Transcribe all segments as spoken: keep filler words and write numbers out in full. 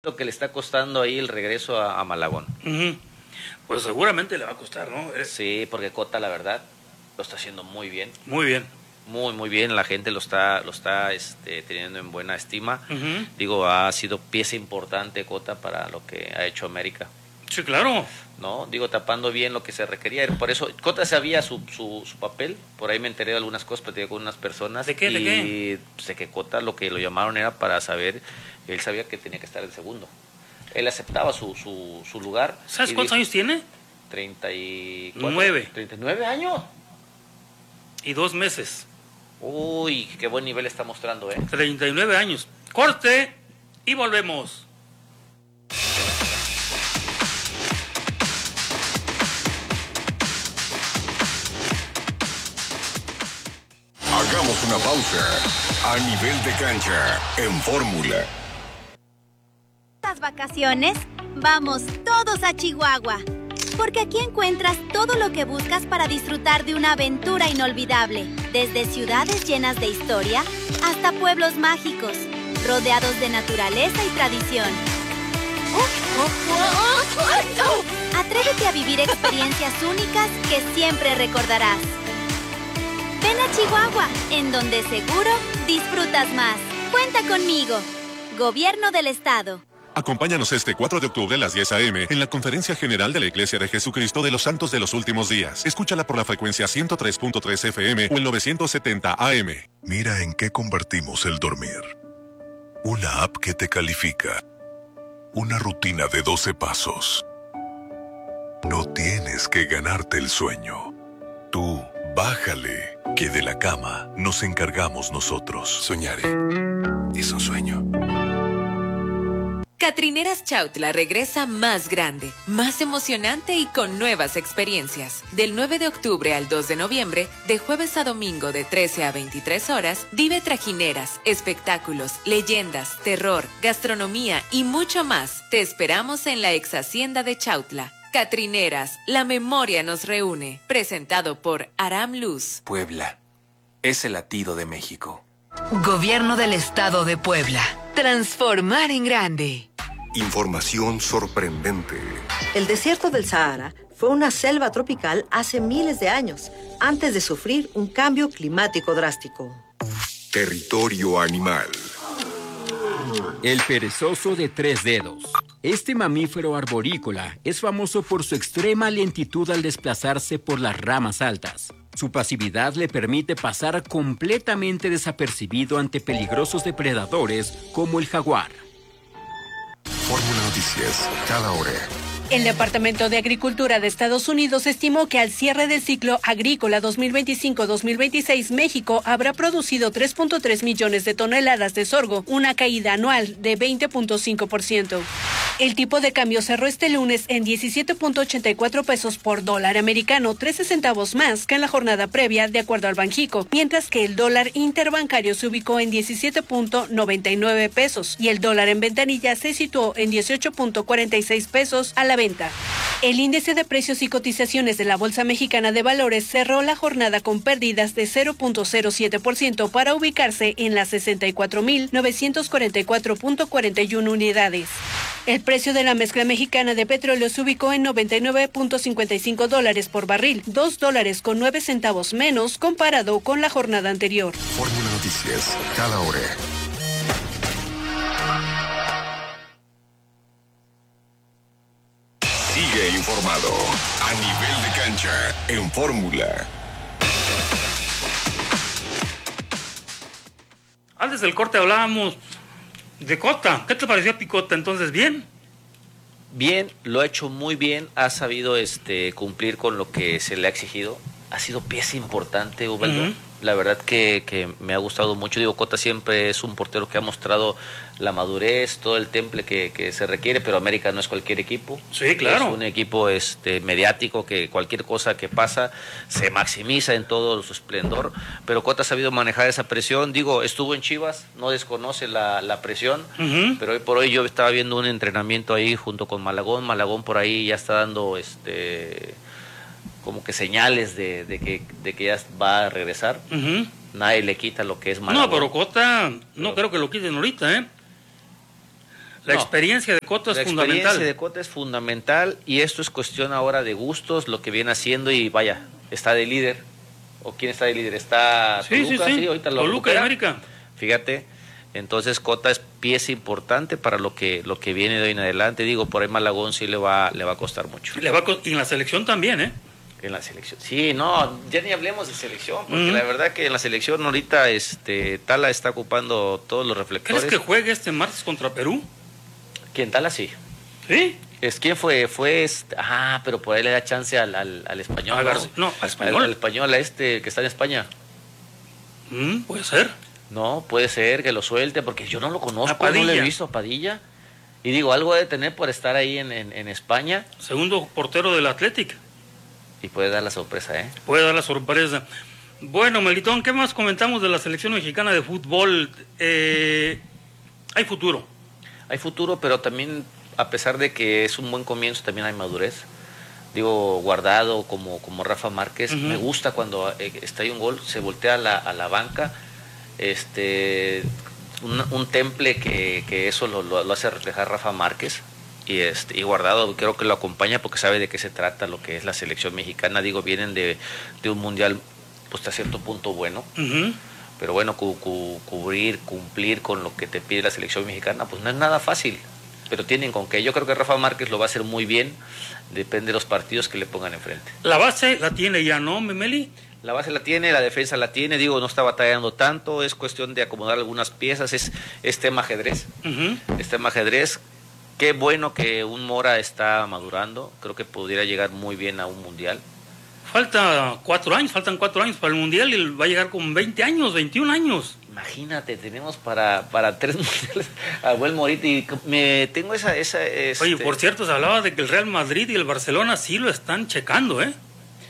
lo que le está costando ahí el regreso a, a Malagón. Uh-huh. Pues seguramente le va a costar, ¿no? Es... Sí, porque Cota, la verdad, lo está haciendo muy bien. Muy bien. Muy, muy bien. La gente lo está, lo está este, teniendo en buena estima. Uh-huh. Digo, ha sido pieza importante Cota para lo que ha hecho América. Sí, claro. No, digo, tapando bien lo que se requería. Por eso, Cota sabía su, su, su papel. Por ahí me enteré de algunas cosas, platicé con unas personas. ¿De qué? Y ¿De qué? sé que Cota lo que lo llamaron era para saber, él sabía que tenía que estar el segundo. Él aceptaba su, su, su lugar. ¿Sabes cuántos dijo, años tiene? treinta y cuatro. Nueve. treinta y nueve años. Y dos meses. Uy, qué buen nivel está mostrando, ¿eh? treinta y nueve años. Corte y volvemos. Hagamos una pausa. A nivel de cancha, en Fórmula. Las vacaciones, vamos todos a Chihuahua. Porque aquí encuentras todo lo que buscas para disfrutar de una aventura inolvidable. Desde ciudades llenas de historia hasta pueblos mágicos, rodeados de naturaleza y tradición. Atrévete a vivir experiencias únicas que siempre recordarás. Ven a Chihuahua, en donde seguro disfrutas más. Cuenta conmigo. Gobierno del Estado. Acompáñanos este cuatro de octubre a las diez a eme en la Conferencia General de la Iglesia de Jesucristo de los Santos de los Últimos Días. Escúchala por la frecuencia ciento tres punto tres efe eme o el novecientos setenta a eme. Mira en qué convertimos el dormir. Una app que te califica. Una rutina de doce pasos. No tienes que ganarte el sueño. Tú, bájale, que de la cama nos encargamos nosotros. Soñaré. Es un sueño. Catrineras Chautla regresa más grande, más emocionante y con nuevas experiencias. Del nueve de octubre al dos de noviembre, de jueves a domingo de trece a veintitrés horas, vive trajineras, espectáculos, leyendas, terror, gastronomía y mucho más. Te esperamos en la ex hacienda de Chautla. Catrineras, la memoria nos reúne. Presentado por Aram Luz. Puebla, es el latido de México. Gobierno del Estado de Puebla. Transformar en grande. Información sorprendente. El desierto del Sahara fue una selva tropical hace miles de años, antes de sufrir un cambio climático drástico. Territorio animal. El perezoso de tres dedos. Este mamífero arborícola es famoso por su extrema lentitud al desplazarse por las ramas altas. Su pasividad le permite pasar completamente desapercibido ante peligrosos depredadores como el jaguar. Fórmula Noticias, cada hora. El Departamento de Agricultura de Estados Unidos estimó que al cierre del ciclo agrícola dos mil veinticinco dos mil veintiséis, México habrá producido tres punto tres millones de toneladas de sorgo, una caída anual de veinte punto cinco por ciento. El tipo de cambio cerró este lunes en diecisiete punto ochenta y cuatro pesos por dólar americano, trece centavos más que en la jornada previa, de acuerdo al Banjico, mientras que el dólar interbancario se ubicó en diecisiete punto noventa y nueve pesos y el dólar en ventanilla se situó en dieciocho punto cuarenta y seis pesos a la venta. El índice de precios y cotizaciones de la Bolsa Mexicana de Valores cerró la jornada con pérdidas de cero punto cero siete por ciento para ubicarse en las sesenta y cuatro mil novecientos cuarenta y cuatro punto cuarenta y uno unidades. El precio de la mezcla mexicana de petróleo se ubicó en noventa y nueve punto cincuenta y cinco dólares por barril, dos dólares con nueve centavos menos comparado con la jornada anterior. Fórmula Noticias, cada hora. Sigue informado a nivel de cancha en Fórmula. Antes del corte hablábamos de Cota. ¿Qué te pareció Picota? Entonces, ¿bien? Bien, lo ha hecho muy bien, ha sabido este cumplir con lo que se le ha exigido. Ha sido pieza importante, Ubaldo. Uh-huh. La verdad que, que me ha gustado mucho. Digo, Cota siempre es un portero que ha mostrado la madurez, todo el temple que, que se requiere, pero América no es cualquier equipo. Sí, claro. Es un equipo este mediático que cualquier cosa que pasa se maximiza en todo su esplendor, pero Cota ha sabido manejar esa presión. Digo, estuvo en Chivas, no desconoce la, la presión, uh-huh. pero hoy por hoy yo estaba viendo un entrenamiento ahí junto con Malagón. Malagón por ahí ya está dando este... como que señales de, de, que, de que ya va a regresar. Uh-huh. Nadie le quita lo que es Malagón. No, pero Cota no pero, creo que lo quiten ahorita, ¿eh? La No, experiencia de Cota es la fundamental. La experiencia de Cota es fundamental y esto es cuestión ahora de gustos, lo que viene haciendo y vaya, está de líder. ¿O quién está de líder? Está sí, Toluca, sí, sí. sí, ahorita lo Toluca y América. Fíjate, entonces Cota es pieza importante para lo que lo que viene de hoy en adelante. Digo, por ahí Malagón sí le va, le va a costar mucho. Le va a co- y en la selección también, ¿eh? En la selección. Sí, no, ya ni hablemos de selección, porque Mm. la verdad que en la selección ahorita este Tala está ocupando todos los reflectores. ¿Crees que juegue este martes contra Perú? ¿Quién? Tala sí. ¿Sí? Es quién fue, fue este, ah, pero por ahí le da chance al, al, al español. A ¿no? Gar- no, al español. Al, al español a este que está en España. Mm, puede ser. No, puede ser que lo suelte, porque yo no lo conozco, A Padilla. no lo he visto a Padilla. Y digo, algo debe tener por estar ahí en, en, en España. Segundo portero del Athletic. Y puede dar la sorpresa, ¿eh? Puede dar la sorpresa. Bueno, Melitón, ¿qué más comentamos de la selección mexicana de fútbol? Eh, hay futuro. Hay futuro, pero también, a pesar de que es un buen comienzo, también hay madurez. Digo, Guardado como, como Rafa Márquez, Ujú. me gusta cuando eh, está ahí un gol, se voltea a la, a la banca, este un, un temple que, que eso lo, lo, lo hace reflejar Rafa Márquez. Y, este, y Guardado creo que lo acompaña porque sabe de qué se trata lo que es la selección mexicana. Digo, vienen de, de un mundial pues hasta cierto punto bueno. Uh-huh. Pero bueno, cu, cu, cubrir, cumplir con lo que te pide la selección mexicana, pues no es nada fácil. Pero tienen con qué. Yo creo que Rafa Márquez lo va a hacer muy bien. Depende de los partidos que le pongan enfrente. La base la tiene ya, ¿no, Memeli? La base la tiene, la defensa la tiene. Digo, no está batallando tanto. Es cuestión de acomodar algunas piezas. Es, es tema ajedrez. Uh-huh. Es tema ajedrez. Qué bueno que un Mora está madurando. Creo que pudiera llegar muy bien a un mundial. Falta cuatro años, faltan cuatro años para el mundial y él va a llegar con veinte años, veintiún años. Imagínate, tenemos para, para tres mundiales a buen Morita y me tengo esa... esa este... Oye, por cierto, se hablaba de que el Real Madrid y el Barcelona sí lo están checando, ¿eh?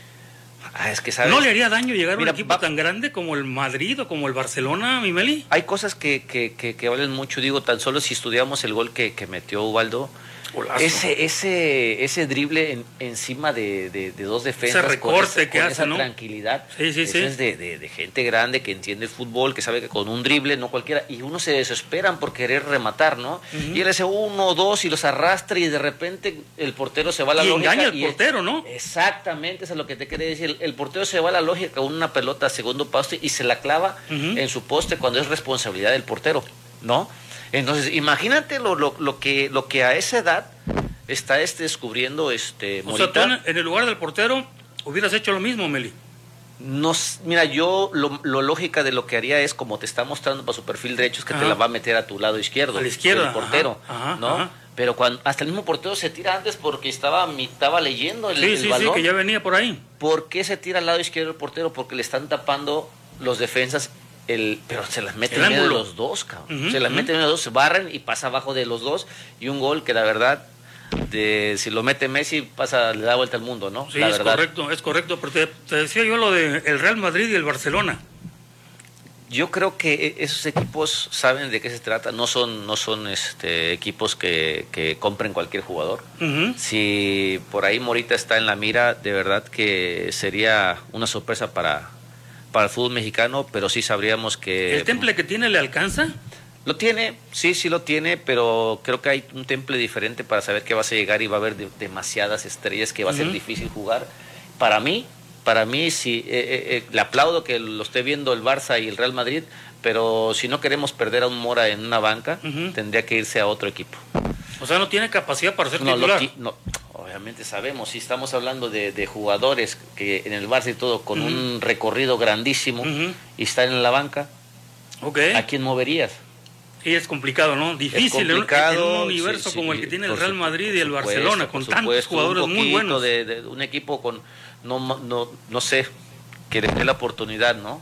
Ah, es que sabes... ¿No le haría daño llegar Mira, a un equipo va... tan grande como el Madrid o como el Barcelona, mi Meli? Hay cosas que, que, que, que valen mucho, digo, tan solo si estudiamos el gol que, que metió Ubaldo. Golazo. Ese, ese, ese drible en, encima de, de, de dos defensas. Ese recorte con esa, que con hace, esa ¿no? tranquilidad. Sí, sí, Eso sí. es de, de, de gente grande que entiende el fútbol, que sabe que con un drible, no cualquiera, y uno se desesperan por querer rematar, ¿no? Uh-huh. Y él hace uno, dos y los arrastra y de repente el portero se va a la y lógica. engaña al y portero, es, ¿no? Exactamente, eso es lo que te quería decir. El, el portero se va a la lógica con una pelota a segundo poste y se la clava Uh-huh. en su poste cuando es responsabilidad del portero, ¿no? Entonces, imagínate lo, lo, lo, que, lo que a esa edad está este descubriendo este O sea, tú Morita. en, en el lugar del portero hubieras hecho lo mismo, Meli. No, mira, yo lo, lo lógica de lo que haría es, como te está mostrando para su perfil derecho, es que Ajá. te la va a meter a tu lado izquierdo. A la izquierda, el portero, ajá, ajá, ¿no? ajá. Pero cuando hasta el mismo portero se tira antes porque estaba, estaba leyendo el, Sí, el sí, balón. sí, que ya venía por ahí. ¿Por qué se tira al lado izquierdo el portero? Porque le están tapando los defensas, el, pero se las mete El en medio de ángulo. los dos, cabrón. Ujú, se las ujú. mete en medio de los dos, se barren y pasa abajo de los dos. Y un gol que la verdad, de, si lo mete Messi, pasa, le da vuelta al mundo, ¿no? Sí, la es verdad. correcto, es correcto. Pero te, te decía yo lo de el Real Madrid y el Barcelona. Yo creo que esos equipos saben de qué se trata, no son, no son este, equipos que, que compren cualquier jugador. Uh-huh. Si por ahí Morita está en la mira, de verdad que sería una sorpresa para, para el fútbol mexicano, pero sí sabríamos que... ¿El temple que tiene le alcanza? Lo tiene, sí, sí lo tiene, pero creo que hay un temple diferente para saber que vas a llegar y va a haber de, demasiadas estrellas que va a ser Ujú. difícil jugar. Para mí, para mí sí, eh, eh, eh, le aplaudo que lo esté viendo el Barça y el Real Madrid, pero si no queremos perder a un Mora en una banca, Ujú. tendría que irse a otro equipo. O sea, no tiene capacidad para ser No, lo titular. ti- no, obviamente sabemos, si estamos hablando de, de jugadores que en el Barça y todo, con Ujú. un recorrido grandísimo, Ujú. y están en la banca, Ok. ¿a quién moverías? Sí, es complicado, ¿no? Difícil Es en un- complicado, en un universo sí, sí, como el que tiene el por Real supu- Madrid y por el supuesto, Barcelona, por con tantos supuesto, jugadores un muy poquito buenos. De, de un equipo con, no, no, no sé, que le dé la oportunidad, ¿no?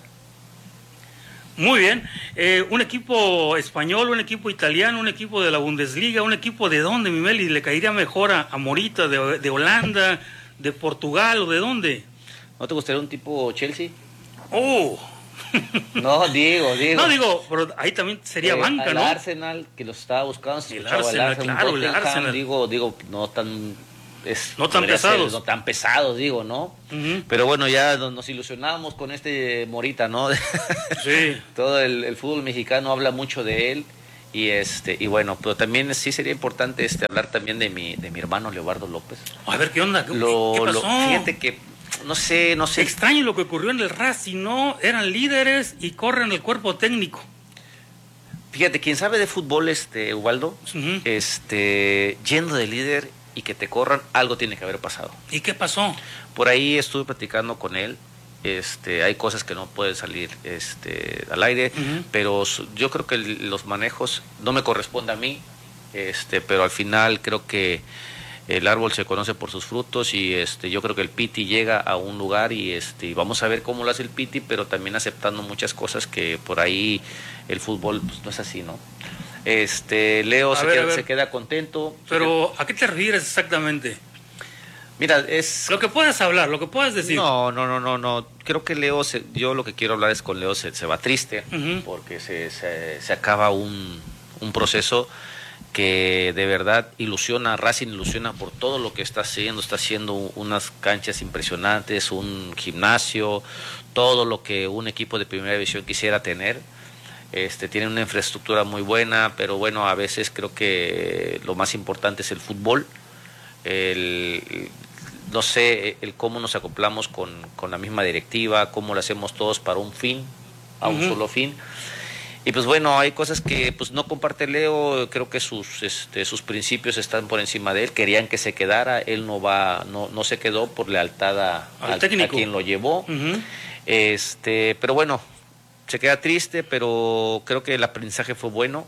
Muy bien. Eh, un equipo español, un equipo italiano, un equipo de la Bundesliga, un equipo de dónde, mi Meli, le caería mejor a, a Morita, de, de Holanda, de Portugal o de dónde. ¿No te gustaría un tipo Chelsea? Oh, No, digo, digo. no digo, pero ahí también sería Eh, banca, al ¿no? Arsenal, que lo estaba buscando, se El escuchaba Arsenal, un claro, el Tottenham, Arsenal. digo, digo, no tan... Es, No tan podría ser, pesados. no tan pesados, digo, ¿no? Ujú. Pero bueno, ya nos, nos ilusionamos con este Morita, ¿no? Sí. Todo el, el fútbol mexicano habla mucho de él Y este y bueno, pero también sí sería importante este hablar también de mi de mi hermano Leobardo López. A ver, ¿qué onda? ¿Qué, lo, ¿qué pasó? Lo, fíjate que no sé, no sé. Extraño lo que ocurrió en el Racing, ¿no? Eran líderes y corren el cuerpo técnico. Fíjate, quien sabe de fútbol, este, Ubaldo, uh-huh. este, yendo de líder y que te corran, algo tiene que haber pasado. ¿Y qué pasó? Por ahí estuve platicando con él. Este, hay cosas que no pueden salir este, al aire, uh-huh. pero yo creo que los manejos no me corresponde a mí, este, pero al final creo que el árbol se conoce por sus frutos y este, yo creo que el Piti llega a un lugar y este, y vamos a ver cómo lo hace el Piti, pero también aceptando muchas cosas que por ahí el fútbol pues, no es así, ¿no? Este, Leo se, ver, queda, se queda contento. Pero ¿a qué te refieres exactamente? Mira, es... Lo que puedas hablar, lo que puedas decir. No, no, no, no, no. Creo que Leo, se, yo lo que quiero hablar es con Leo, se, se va triste, uh-huh. porque se, se, se acaba un, un proceso que de verdad ilusiona, Racing ilusiona por todo lo que está haciendo, está haciendo unas canchas impresionantes, un gimnasio, todo lo que un equipo de primera división quisiera tener. Este, tiene una infraestructura muy buena, pero bueno, a veces creo que lo más importante es el fútbol. El... no sé, el cómo nos acoplamos con, con la misma directiva, cómo lo hacemos todos para un fin, a un uh-huh. solo fin. Y pues bueno, hay cosas que pues no comparte Leo, creo que sus este, sus principios están por encima de él, querían que se quedara, él no va, no, no se quedó por lealtad a, al a, técnico. a quien lo llevó. Uh-huh. Este, pero bueno, se queda triste, pero creo que el aprendizaje fue bueno.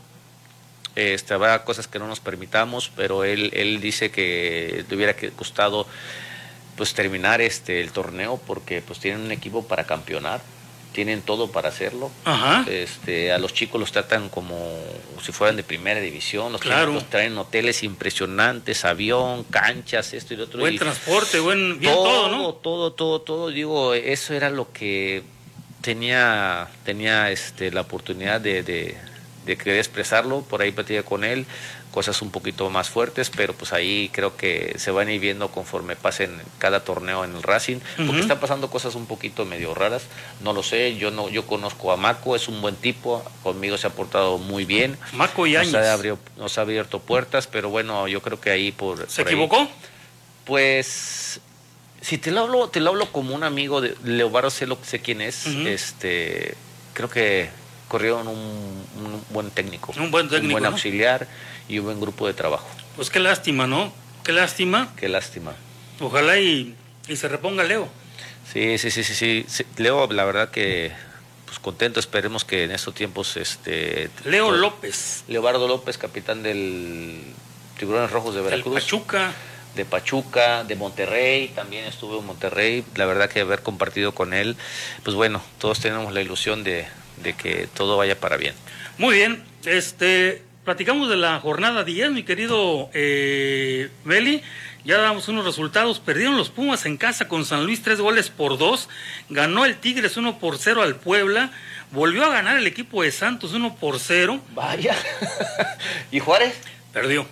Este, habrá cosas que no nos permitamos, pero él, él dice que le hubiera gustado pues terminar este el torneo porque pues tienen un equipo para campeonar, tienen todo para hacerlo. Ajá. Este, a los chicos los tratan como si fueran de primera división, los claro. chicos traen hoteles impresionantes, avión, canchas, esto y lo otro. Buen y transporte, buen bien todo, todo, ¿no? Todo, todo, todo, digo, eso era lo que tenía tenía este la oportunidad de, de de querer expresarlo, por ahí platicé con él, cosas un poquito más fuertes, pero pues ahí creo que se van a ir viendo conforme pasen cada torneo en el Racing, porque uh-huh. están pasando cosas un poquito medio raras, no lo sé, yo no yo conozco a Maco, es un buen tipo, conmigo se ha portado muy bien. Maco y Áñez. Nos ha abierto, nos ha abierto puertas, pero bueno, yo creo que ahí por... ¿Se por equivocó? Ahí, pues... Si te lo hablo, te lo hablo como un amigo de Leobardo, sé, lo, sé quién es, uh-huh. este creo que corrieron un, un buen técnico, un buen técnico, un buen ¿no? auxiliar y un buen grupo de trabajo. Pues qué lástima, ¿no? Qué lástima. Qué lástima. Ojalá y, y se reponga Leo. Sí, sí, sí, sí, sí, sí. Leo, la verdad que pues contento, esperemos que en estos tiempos este Leo todo, López. Leobardo López, capitán del Tiburones Rojos de Veracruz. De Pachuca. De Pachuca, de Monterrey, también estuve en Monterrey, la verdad que haber compartido con él, pues bueno, todos tenemos la ilusión de de que todo vaya para bien. Muy bien, este, platicamos de la jornada diez, mi querido eh, Meli, ya damos unos resultados, perdieron los Pumas en casa con San Luis tres goles por dos, ganó el Tigres uno por cero al Puebla, volvió a ganar el equipo de Santos uno por cero. Vaya, ¿y Juárez? Perdió.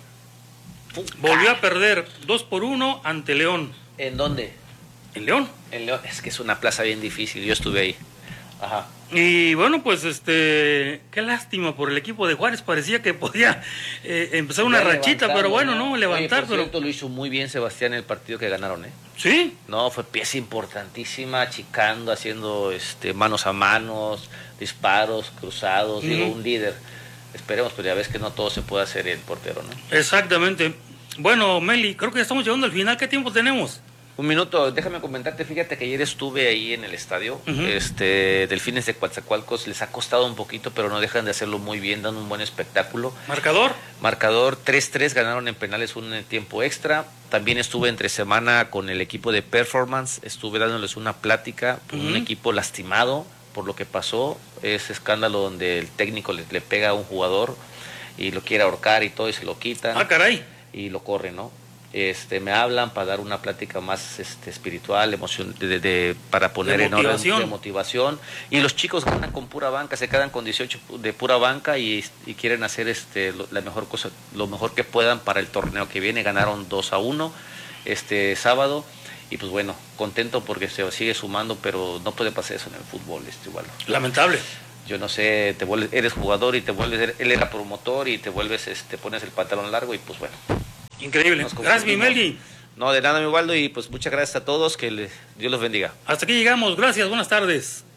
Volvió a perder dos por uno ante León. ¿En dónde? En León. En León, es que es una plaza bien difícil, yo estuve ahí. Ajá. Y bueno, pues este, qué lástima por el equipo de Juárez, parecía que podía eh, empezar una rachita, pero bueno, no, levantar. Oye, por pero cierto, lo hizo muy bien Sebastián en el partido que ganaron, ¿eh? Sí. No, fue pieza importantísima, achicando, haciendo este manos a manos, disparos, cruzados, uh-huh. digo, un líder. Esperemos, pero ya ves que no todo se puede hacer el portero, ¿no? Exactamente. Bueno, Meli, creo que ya estamos llegando al final. ¿Qué tiempo tenemos? Un minuto, déjame comentarte, fíjate que ayer estuve ahí en el estadio, uh-huh. este Delfines de Coatzacoalcos, les ha costado un poquito, pero no dejan de hacerlo muy bien, dan un buen espectáculo. ¿Marcador? Marcador tres tres, ganaron en penales un en tiempo extra. También estuve entre semana con el equipo de Performance, estuve dándoles una plática, uh-huh. un equipo lastimado por lo que pasó, ese escándalo donde el técnico le, le pega a un jugador y lo quiere ahorcar y todo y se lo quita. Ah, caray. Y lo corre, ¿no? Este, me hablan para dar una plática más este, espiritual, emoción, de, de, de, para poner de en orden de motivación. Y los chicos ganan con pura banca, se quedan con dieciocho de pura banca y, y quieren hacer este, lo, la mejor cosa, lo mejor que puedan para el torneo que viene. Ganaron dos a uno este sábado. Y pues bueno, contento porque se sigue sumando, pero no puede pasar eso en el fútbol, este igual. Lamentable. yo no sé, te vuelves, eres jugador y te vuelves, él era promotor y te vuelves, este, pones el pantalón largo y pues bueno. Increíble. Gracias, mi Melgui. No, de nada, mi Waldo, y pues muchas gracias a todos, que les, Dios los bendiga. Hasta aquí llegamos, gracias, buenas tardes.